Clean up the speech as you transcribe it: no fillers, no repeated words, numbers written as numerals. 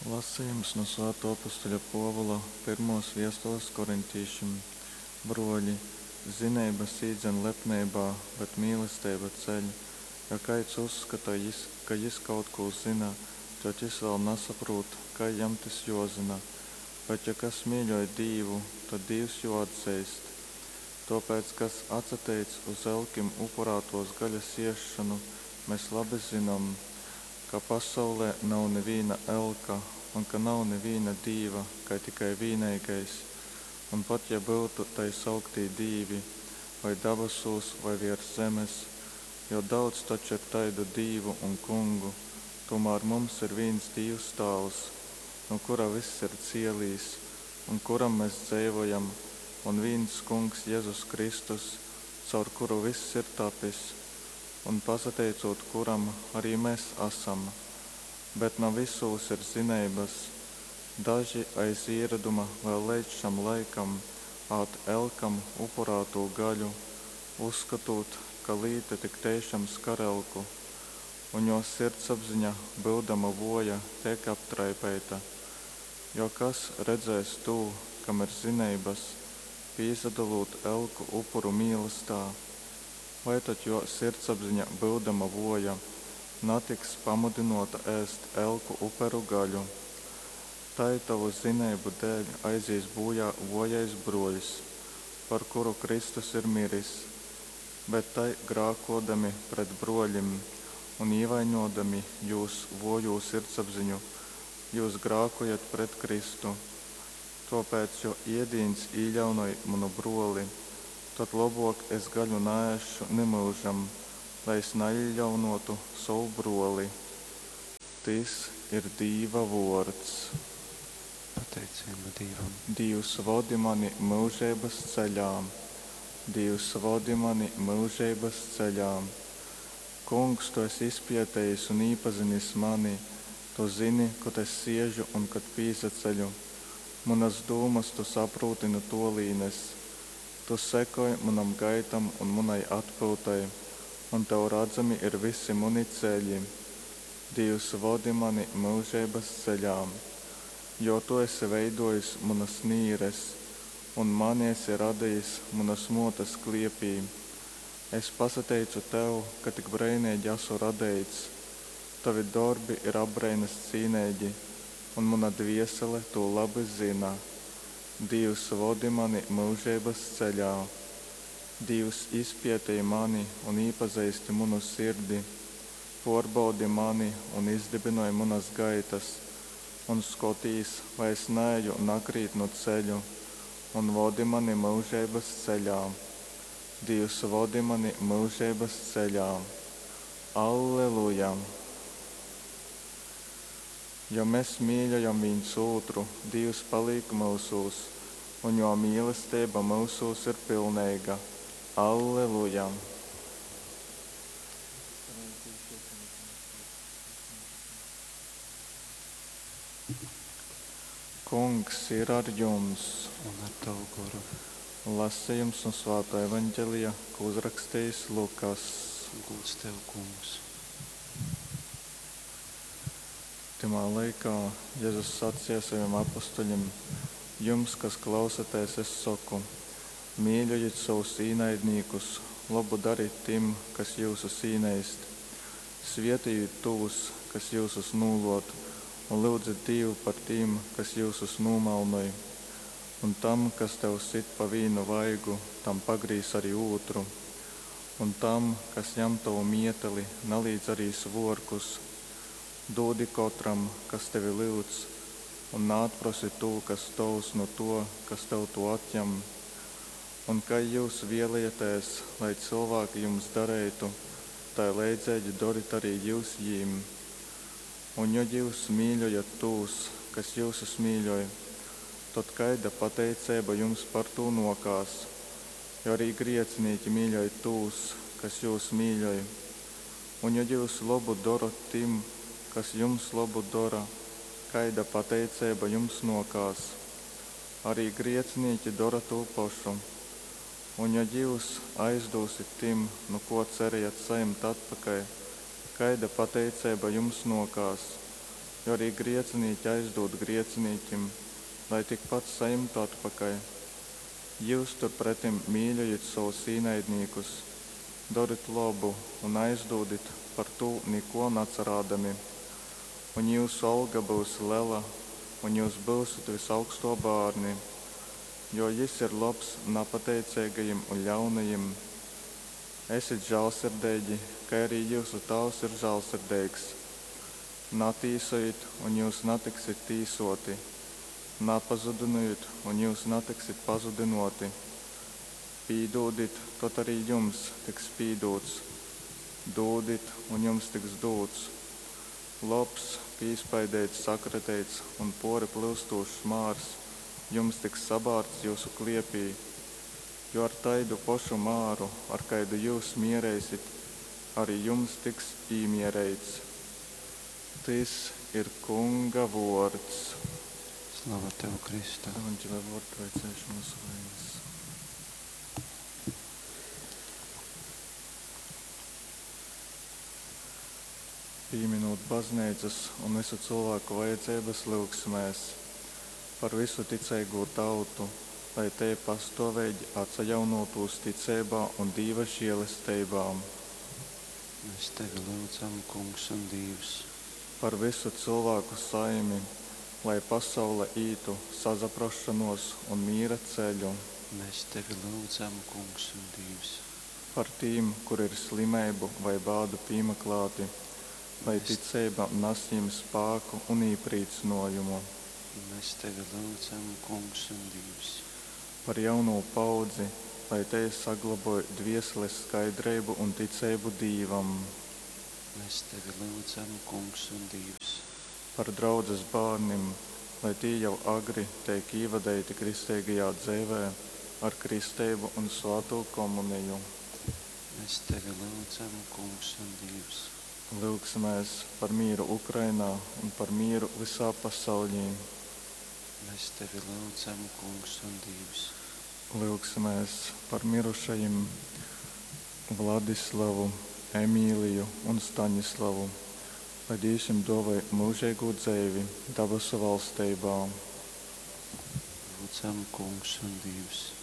Lasījums no Svētā apustuļa Pāvila pirmos vēstules korintīšiem. Broļi, zinība sīdzen lepnībā, bet mīlestība ceļ. Ja kāds uzskata, ka jis kaut ko zina, tad jis vēl nesaprot, kā jam tas jāzina. Bet ja kas mīļoja Dīvu, tad Dievs jau atzīst. Tāpēc, kas atsatīts uz elkim upurātos gaļas iešanu, mēs labi zinām, ka pasaulē nav neviena elka un ka nav neviena dīva, kā tikai vienīgais. Un pat ja būtu tai sauktī dīvi, vai dabasos, vai virs zemes, jo daudz taču ir taidu dīvu un kungu, tomēr mums ir viens Dievs Tēvs, no kura viss ir cielīs, un kuram mēs dzīvojam, un viens kungs Jēzus Kristus, caur kuru viss ir tapis, un pasateicot kuram arī mēs esam. Bet no visos ir zinības, daži aiz ieraduma vēl līdz šam laikam āt elkam upurāto gaļu, uzskatot, ka līte tik tiešām skar elku, un jo sirdsapziņa bildama voja tiek aptraipēta. Jo kas redzēs to, kam ir zinības, pīzadalot elku upuru mīlestā, vai tad jo sirdsapziņa bildama voja natiks pamudinota ēst elku uperu gaļu. Tai tavu zinību dēļ aizies bojā vojais broļs, par kuru Kristus ir miris, bet tai grākodami pret broļim un ievainodami jūs vojo sirdsapziņu, jūs grākojat pret Kristu. Tāpēc, jo iedīns īļaunoja manu broli, tad labāk es gaļu neēšu nemūžam, lai es neļaunotu savu broli. Tas ir Dieva vārds. Pateicība Dievam. Dievs vadi mani mūžības ceļā. Dievs vadi mani mūžības ceļā. Kungs, tu esi izpētējis un iepazinis mani. Tu zini, kad es siežu un kad pīzaceļu. Manas domas tu saproti no tolīnes. Tu sekoji manam gaitam un manai atpūtai, un tev redzami ir visi mani ceļi. Dievs vadi mani mūžības ceļā, jo tu esi veidojis manas nīres, un mani esi radījis manas motas kliepī. Es pasateicu tev, ka tik breinīgi esmu radīts. Tavi darbi ir apbrainas cīnīgi, un mana dviesele to labi zina. Dievs vadi mani mūžības ceļā. Dievs izpētīja mani un iepazīsti manu sirdi, pārbaudi mani un izdibināja manas gaitas, un skotīs, vai es neeju nakrīt no ceļu, un vadi mani mūžības ceļā. Dievs vadi mani mūžības ceļā. Alleluja! Jo mēs mīļojam viens otru, Dievs paliek mūsos, un jo mīlestība mūsos ir pilnīga. Alleluja! Kungs ir ar jums. Un ar tavu garu. Lasījums no Svētā evaņģēlija, ko uzrakstījis Lukas. Gods tev, kungs. Timā laikā Jēzus sacīja saviem apustuļiem: jums, kas klausāties, es saku, mīļojiet savus īnaidniekus, labu dariet tiem, kas jūsus īnaist, svētījiet tos, kas jūsus nūlot, un lūdziet Dievu par tiem, kas jūsus nomalnoja, un tam, kas tev sit pa vienu vaigu, tam pagrīs arī otru, un tam, kas ņem tavu mieteli, nalīdz arī svorkus. Dodi katram, kas tevi lūdz, un neatprasi to, kas tavs no to, kas tev to atņem. Un kā jūs vēlēties, lai cilvēki jums darītu, tā līdzīgi dariet arī jūs jiem. Un ja jūs mīļojat tos, kas jūsus mīļoja, tad kāda pateicība jums par to nokās, jo arī grēcinieki mīļoja tos, kas jūs mīļoja. Un ja jūs labu darat tiem, kas jums labu dara, kāda pateicība jums nokās. Arī grēcinieki dara to pašu. Un ja jūs aizdosit tiem, no ko cerējat saņemt atpakaļ, kāda pateicība jums nokās. jo arī griecinīķi aizdod griecinīķim, lai tikpat saimtu atpakaļ. Jūs turpretim mīļojat savus īnaidniekus, darit labu un aizdodit par to neko necerādami. Un jūsu alga būs liela, un jūs būsiet visaugsto bārni, jo jis ir labs nepateicīgajiem un ļaunajiem. Esiet žēlsirdīgi, kā arī jūsu tēvs ir žēlsirdīgs. Natīsojiet, un jūs netiksiet tīsoti. Napazudinojiet, un jūs netiksiet pazudinoti. Pīdodiet, tad arī jums tiks pīdots. Dodiet, un jums tiks dots. Labs, pīspaidēts, sakratēts un pori plūstošs mārs jums tiks sabārts jūsu kliepī, jo ar taidu pašu māru, ar kaidu jūs mierēsit, arī jums tiks īmierēts. Tas ir Kunga vārds. Slava Tev, Kristu. Evanģēlā vārdu veicēšu mūsu vainas. Pieminot baznīcas un visu cilvēku vajadzības lūgsimēs par visu ticīgo tautu, lai te pastāvīgi atjaunotos ticībā un Dieva žēlastībām. Mēs Tevi lūdzam, Kungs un Dievs. Par visu cilvēku saimi, lai pasaule ītu sazaprašanos un mīra ceļu. Mēs Tevi lūdzam, Kungs un Dievs. Par tiem, kur ir slimību vai bādu piemeklēti, lai ticība nes viņiem spēku un iepriecinājumu. Mēs Tevi lūdzam, Kungs un Dievs. Par jauno paudzi, lai te saglabāj dvieseles skaidrību un ticību Dievam. Mēs Tevi lūdzam, Kungs un Dievs. Par draudzes bērniem, lai tie jau agri tiek ievadīti kristīgajā dzīvē ar kristību un svēto komuniju. Mēs Tevi lūdzam, Kungs un Dievs. Lūgsimies par mieru Ukrainā un par mieru visā pasaulī. Mēs Tevi lūdzam, Kungs un Dievs. Lūgsimies par mirušajiem Vladislavu, Emīliju un Staņislavu, lai Dievs viņiem dāvā mūžīgu dzīvi debesu valstībā. Lūdzam, Kungs un Dievs.